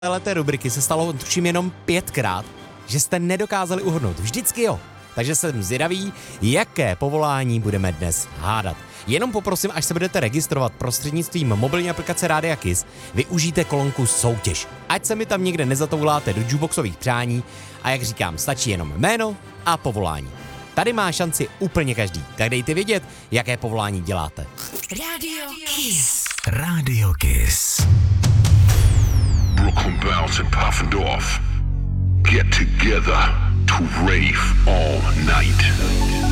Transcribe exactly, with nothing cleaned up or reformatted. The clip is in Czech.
té rubriky se stalo tuším jenom pětkrát, že jste nedokázali uhodnout. Vždycky jo. Takže jsem zvědavý, jaké povolání budeme dnes hádat. Jenom poprosím, až se budete registrovat prostřednictvím mobilní aplikace Rádia Kiss, využijte kolonku soutěž. Ať se mi tam někde nezatouláte do jukeboxových přání a jak říkám, stačí jenom jméno a povolání. Tady má šanci úplně každý, tak dejte vědět, jaké povolání děláte. Radio Kiss. Radio Kiss. Brooklyn Bounce and Puffendorf get together to rave all night.